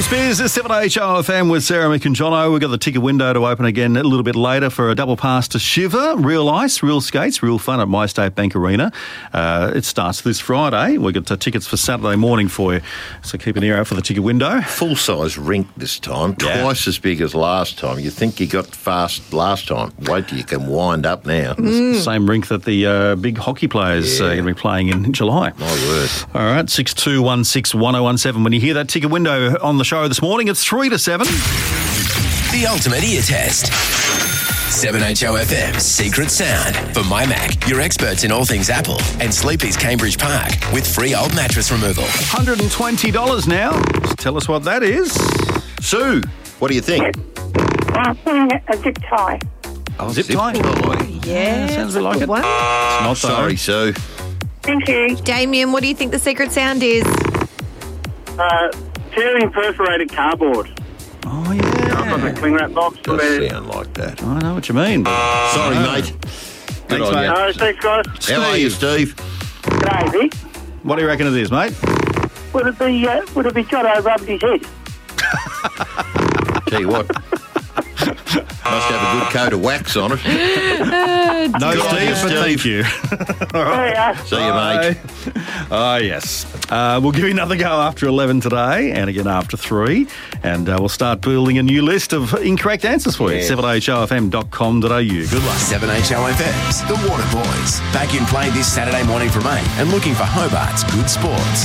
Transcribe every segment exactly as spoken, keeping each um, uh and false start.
Spears, it's seven H O F M with Sarah, Mick and Jono. We've got the ticket window to open again a little bit later for a double pass to Shiver. Real ice, real skates, real fun at MyState Bank Arena. Uh, it starts this Friday. We've got uh, tickets for Saturday morning for you, so keep an ear out for the ticket window. Full-size rink this time, Yeah. twice as big as last time. You think you got fast last time. Wait till you can wind up now. Mm. Same rink that the uh, big hockey players Yeah. are going to be playing in July. My word. All right, six two one six one oh one seven. When you hear that ticket window on the show this morning, it's three to seven. The ultimate ear test. seven H O F M's Secret Sound. For My Mac, your experts in all things Apple, and Sleepy's Cambridge Park with free old mattress removal. one hundred twenty dollars now. Tell us what that is. Sue, what do you think? I'm saying a zip tie. Oh, Zip tie. Yeah, sounds a bit like it. What? It's not though. Sorry, Sue. Thank you. Damien, what do you think the secret sound is? Uh, tearing perforated cardboard. Oh, yeah. Like a cling wrap box. Does where- sound like that. I know what you mean. But Sorry, I know. mate. Good Thanks, on mate. you. No, thanks, guys. How are you, Steve? G'day, Vic. What do you reckon it is, mate? Would it be, uh, would it be Jono rubbed his head? Tell you what. Must have a good coat of wax on it. No, Good on Steve, you, but Steve. thank you. There you are. See you, mate. Ah, yes. Uh, we'll give you another go after eleven today and again after three. And uh, we'll start building a new list of incorrect answers for you. Yes. seven H O F M dot com dot a u. Good luck. seven H O F M's The Water Boys. Back in play this Saturday morning from eight and looking for Hobart's good sports.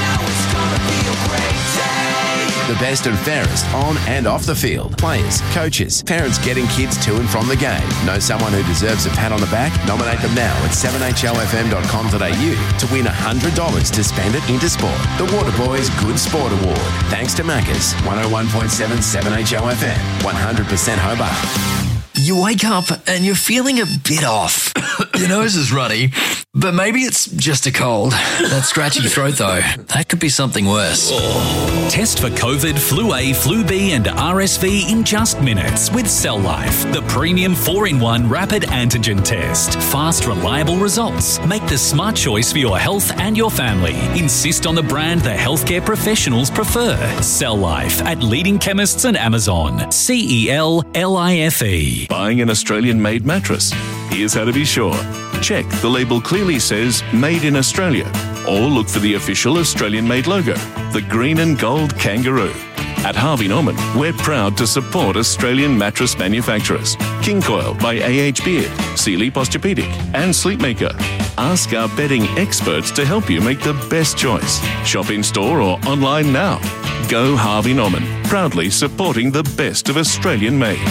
The best and fairest on and off the field. Players, coaches, parents getting kids to and from the game. Know someone who deserves a pat on the back? Nominate them now at seven H O F M dot com dot a u to win one hundred dollars to spend it into sport. The Water Boys Good Sport Award. Thanks to Macca's. one oh one point seven seven H O F M. one hundred percent Hobart. You wake up and you're feeling a bit off. Your nose is runny, but maybe it's just a cold. That scratchy throat, though, that could be something worse. Test for COVID, Flu A, Flu B and R S V in just minutes with Cell Life, the premium four in one rapid antigen test. Fast, reliable results. Make the smart choice for your health and your family. Insist on the brand the healthcare professionals prefer. Cell Life at leading chemists and Amazon. C E L L I F E. Buying an Australian-made mattress? Here's how to be sure. Check the label clearly says Made in Australia, or look for the official Australian-made logo, the green and gold kangaroo. At Harvey Norman, we're proud to support Australian mattress manufacturers. King Coil by A H Beard, Sealy Posturepedic and Sleepmaker. Ask our bedding experts to help you make the best choice. Shop in-store or online now. Go Harvey Norman, proudly supporting the best of Australian-made.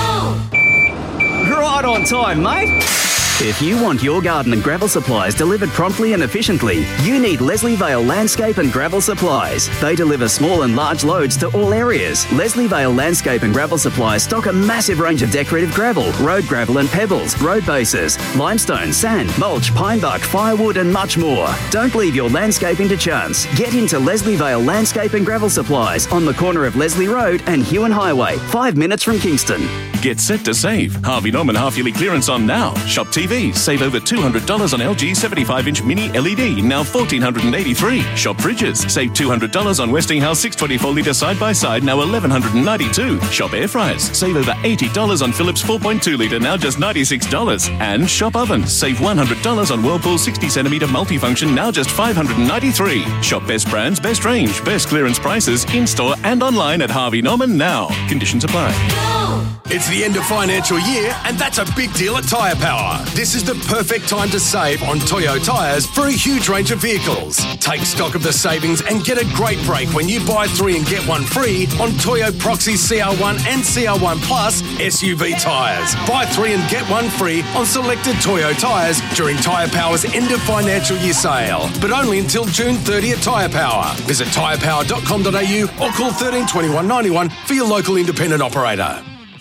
Right on time, mate. If you want your garden and gravel supplies delivered promptly and efficiently, you need Leslie Vale Landscape and Gravel Supplies. They deliver small and large loads to all areas. Leslie Vale Landscape and Gravel Supplies stock a massive range of decorative gravel, road gravel and pebbles, road bases, limestone, sand, mulch, pine bark, firewood and much more. Don't leave your landscaping to chance. Get into Leslie Vale Landscape and Gravel Supplies on the corner of Leslie Road and Hewan Highway, five minutes from Kingston. Get set to save. Harvey Norman half-yearly clearance on now. Shop T V. Save over two hundred dollars on L G seventy-five inch mini L E D, now one thousand four hundred eighty-three dollars. Shop Fridges. Save two hundred dollars on Westinghouse six twenty-four litre side-by-side, now one thousand one hundred ninety-two dollars. Shop Air Fryers. Save over eighty dollars on Philips four point two litre, now just ninety-six dollars. And Shop Ovens. Save one hundred dollars on Whirlpool sixty centimetre multifunction, now just five hundred ninety-three dollars. Shop best brands, best range, best clearance prices, in-store and online at Harvey Norman now. Conditions apply. It's the end of financial year, and that's a big deal at Tyre Power. This is the perfect time to save on Toyo tyres for a huge range of vehicles. Take stock of the savings and get a great break when you buy three and get one free on Toyo Proxy C R one and C R one Plus S U V tyres. Buy three and get one free on selected Toyo tyres during Tyre Power's end of financial year sale, but only until June thirtieth at Tyre Power. Visit tyre power dot com dot a u or call thirteen twenty-one ninety-one for your local independent operator.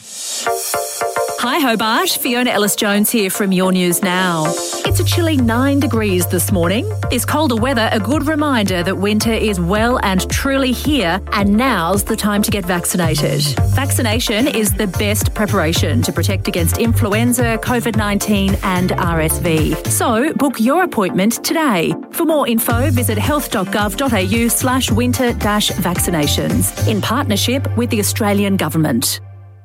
Hi Hobart, Fiona Ellis-Jones here from Your News Now. It's a chilly nine degrees this morning. This colder weather a good reminder that winter is well and truly here, and now's the time to get vaccinated. Vaccination is the best preparation to protect against influenza, COVID nineteen and R S V. So book your appointment today. For more info, visit health.gov.au slash winter dash vaccinations in partnership with the Australian Government.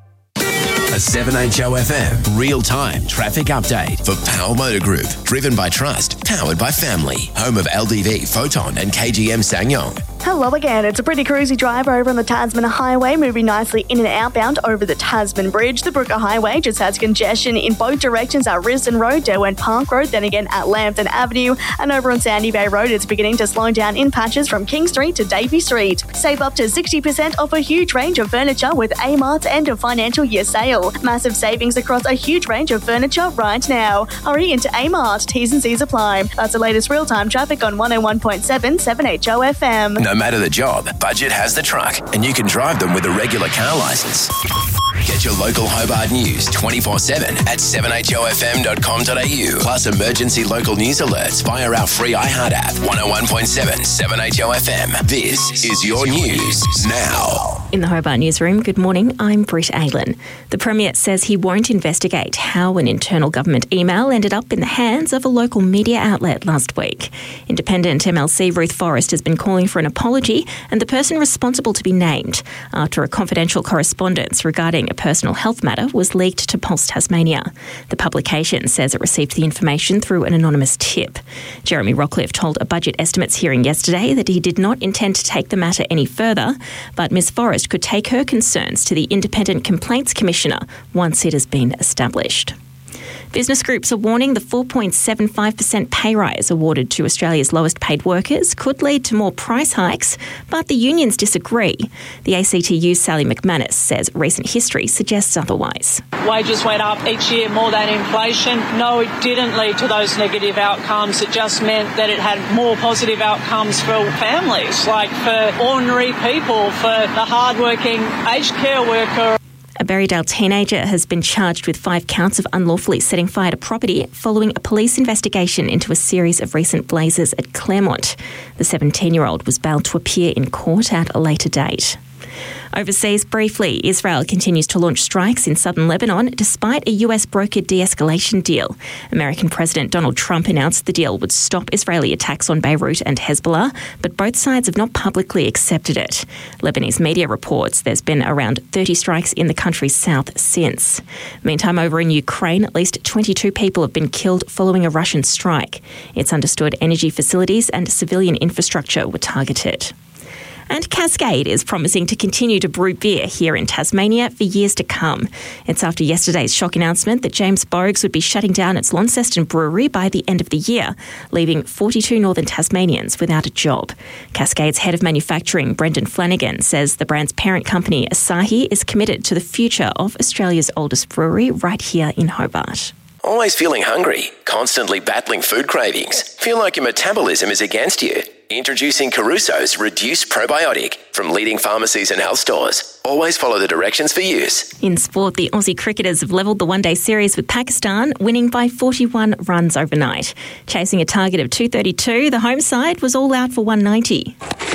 A seven H O F M real-time traffic update for Powell Motor Group. Driven by trust, powered by family. Home of L D V, Photon and K G M Ssangyong. Hello again. It's a pretty cruisy drive over on the Tasman Highway, moving nicely in and outbound over the Tasman Bridge. The Brooker Highway just has congestion in both directions at Risdon Road, Derwent Park Road, then again at Lambton Avenue. And over on Sandy Bay Road, it's beginning to slow down in patches from King Street to Davey Street. Save up to sixty percent off a huge range of furniture with Amart's end of financial year sale. Massive savings across a huge range of furniture right now. Hurry into Amart. T's and C's apply. That's the latest real-time traffic on one oh one point seven seven H O F M. No matter the job, Budget has the truck, and you can drive them with a regular car licence. Get your local Hobart news twenty-four seven at seven H O F M dot com dot a u, plus emergency local news alerts via our free iHeart app. one oh one point seven seven H O F M. This is your news now. In the Hobart newsroom, good morning, I'm Britt Aylan. The Premier says he won't investigate how an internal government email ended up in the hands of a local media outlet last week. Independent M L C Ruth Forrest has been calling for an apology and the person responsible to be named after a confidential correspondence regarding a personal health matter was leaked to Pulse Tasmania. The publication says it received the information through an anonymous tip. Jeremy Rockcliffe told a budget estimates hearing yesterday that he did not intend to take the matter any further, but Miz Forrest could take her concerns to the Independent Complaints Commissioner once it has been established. Business groups are warning the four point seven five percent pay rise awarded to Australia's lowest paid workers could lead to more price hikes, but the unions disagree. The A C T U's Sally McManus says recent history suggests otherwise. Wages went up each year more than inflation. No, it didn't lead to those negative outcomes. It just meant that it had more positive outcomes for families, like for ordinary people, for the hardworking aged care worker. A Berrydale teenager has been charged with five counts of unlawfully setting fire to property following a police investigation into a series of recent blazes at Claremont. The seventeen-year-old was bailed to appear in court at a later date. Overseas, briefly, Israel continues to launch strikes in southern Lebanon despite a U S brokered de-escalation deal. American President Donald Trump announced the deal would stop Israeli attacks on Beirut and Hezbollah, but both sides have not publicly accepted it. Lebanese media reports there's been around thirty strikes in the country's south since. Meantime, over in Ukraine, at least twenty-two people have been killed following a Russian strike. It's understood energy facilities and civilian infrastructure were targeted. And Cascade is promising to continue to brew beer here in Tasmania for years to come. It's after yesterday's shock announcement that James Bogues would be shutting down its Launceston brewery by the end of the year, leaving forty-two northern Tasmanians without a job. Cascade's head of manufacturing, Brendan Flanagan, says the brand's parent company, Asahi, is committed to the future of Australia's oldest brewery right here in Hobart. Always feeling hungry? Constantly battling food cravings? Feel like your metabolism is against you? Introducing Caruso's Reduced Probiotic from leading pharmacies and health stores. Always follow the directions for use. In sport, the Aussie cricketers have levelled the one-day series with Pakistan, winning by forty-one runs overnight. Chasing a target of two thirty-two, the home side was all out for one ninety.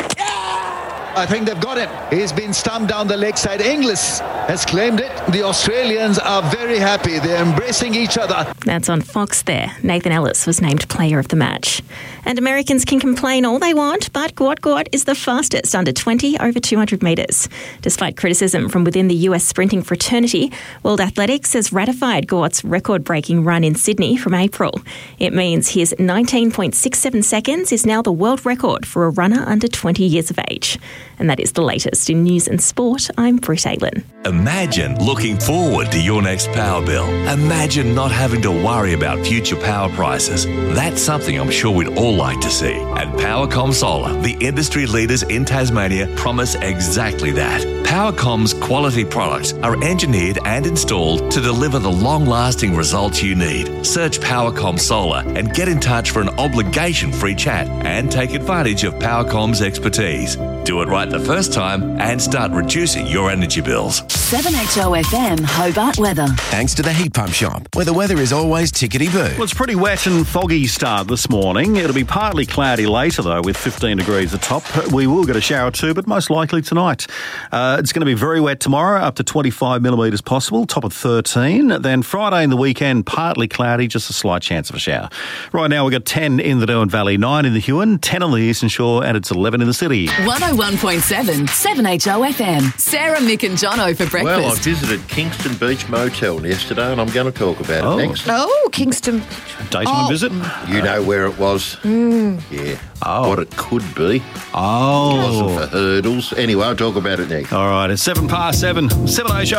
I think they've got him. He's been stumped down the leg side. Inglis has claimed it. The Australians are very happy. They're embracing each other. That's on Fox there. Nathan Ellis was named player of the match. And Americans can complain all they want, but Guat Guat is the fastest under twenty over two hundred metres. Despite criticism from within the U S sprinting fraternity, World Athletics has ratified Guat's record-breaking run in Sydney from April. It means his nineteen point six seven seconds is now the world record for a runner under twenty years of age. And that is the latest in news and sport. I'm Britt Aylan. Imagine looking forward to your next power bill. Imagine not having to worry about future power prices. That's something I'm sure we'd all like to see. At Powercom Solar, the industry leaders in Tasmania promise exactly that. Powercom's quality products are engineered and installed to deliver the long-lasting results you need. Search Powercom Solar and get in touch for an obligation-free chat and take advantage of Powercom's expertise. Do it right the first time and start reducing your energy bills. seven H O F M Hobart weather. Thanks to the Heat Pump Shop, where the weather is always tickety-boo. Well, it's pretty wet and foggy start this morning. It'll be partly cloudy later, though, with fifteen degrees at top. We will get a shower too, but most likely tonight. Uh, it's going to be very wet tomorrow, up to twenty-five millimetres possible, top of thirteen. Then Friday and the weekend, partly cloudy, just a slight chance of a shower. Right now, we've got ten in the Derwent Valley, nine in the Huon, ten on the Eastern Shore, and it's eleven in the city. one oh one point seven, seven H O F M. Sarah, Mick and Jono for breakfast. Well, I visited Kingston Beach Motel yesterday, and I'm going to talk about Oh. it next. Oh, Kingston. Daytime Oh. visit? You know where it was? Mm. Yeah. Oh. What it could be. Oh. It wasn't for hurdles. Anyway, I'll talk about it next. All right, it's seven past seven. seven H